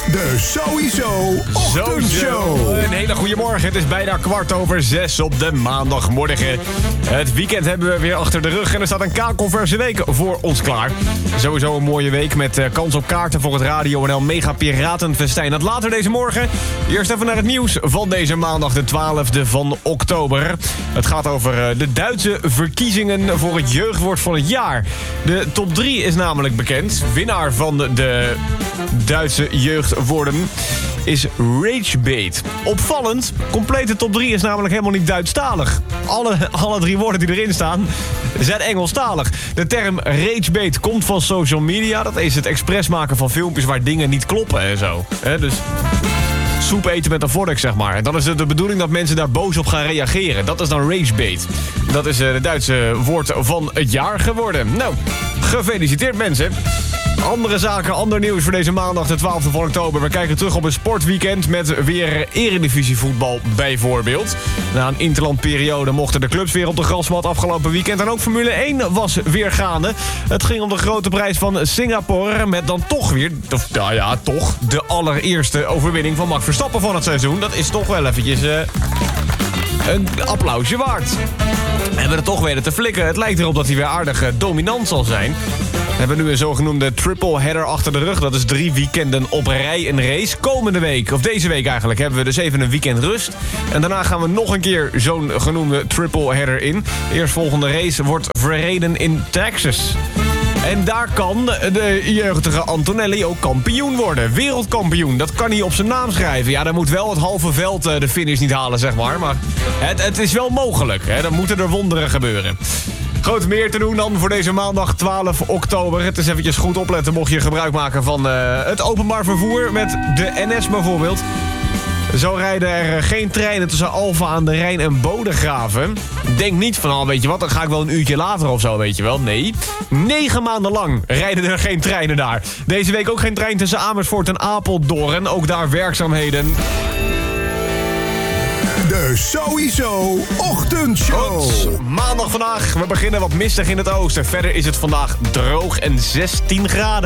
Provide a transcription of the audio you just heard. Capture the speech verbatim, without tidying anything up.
De Sowieso Ochtendshow. Een hele goede morgen. Het is bijna kwart over zes op de maandagmorgen. Het weekend hebben we weer achter de rug en er staat een kakelverse week voor ons klaar. Sowieso een mooie week met kans op kaarten voor het Radio N L Mega Piratenfestijn. Dat later deze morgen. Eerst even naar het nieuws van deze maandag de twaalfde van oktober. Het gaat over de Duitse verkiezingen voor het jeugdwoord van het jaar. De top drie is namelijk bekend. Winnaar van de Duitse jeugdwoorden is Ragebait. Opvallend, complete top drie is namelijk helemaal niet Duitsstalig. Alle, alle drie woorden die erin staan zijn Engelstalig. De term Ragebait komt van social media. Dat is het expres maken van filmpjes waar dingen niet kloppen en zo. He, dus soep eten met een vork, zeg maar. En dan is het de bedoeling dat mensen daar boos op gaan reageren. Dat is dan Ragebait. Dat is het Duitse woord van het jaar geworden. Nou, gefeliciteerd mensen. Andere zaken, ander nieuws voor deze maandag de twaalfde van oktober. We kijken terug op een sportweekend met weer eredivisievoetbal bijvoorbeeld. Na een interlandperiode mochten de clubs weer op de grasmat afgelopen weekend. En ook Formule één was weer gaande. Het ging om de grote prijs van Singapore met dan toch weer, of nou ja, toch, de allereerste overwinning van Max Verstappen van het seizoen. Dat is toch wel eventjes uh, een applausje waard. We hebben het toch weten te flikken. Het lijkt erop dat hij weer aardig uh, dominant zal zijn. We hebben nu een zogenoemde triple header achter de rug. Dat is drie weekenden op rij een race. Komende week, of deze week eigenlijk, hebben we dus even een weekend rust. En daarna gaan we nog een keer zo'n genoemde triple header in. De eerstvolgende race wordt verreden in Texas. En daar kan de jeugdige Antonelli ook kampioen worden. Wereldkampioen, dat kan hij op zijn naam schrijven. Ja, dan moet wel het halve veld de finish niet halen, zeg maar. Maar het, het is wel mogelijk. Hè? Dan moeten er wonderen gebeuren. Goed, meer te doen dan voor deze maandag twaalf oktober. Het is eventjes goed opletten mocht je gebruik maken van uh, het openbaar vervoer. Met de N S bijvoorbeeld. Zo rijden er geen treinen tussen Alphen aan de Rijn en Bodegraven. Denk niet van, oh, weet je wat, dan ga ik wel een uurtje later of zo, weet je wel. Nee, negen maanden lang rijden er geen treinen daar. Deze week ook geen trein tussen Amersfoort en Apeldoorn. Ook daar werkzaamheden. De Sowieso Ochtendshow. Goed, maandag vandaag. We beginnen wat mistig in het oosten. Verder is het vandaag droog en zestien graden.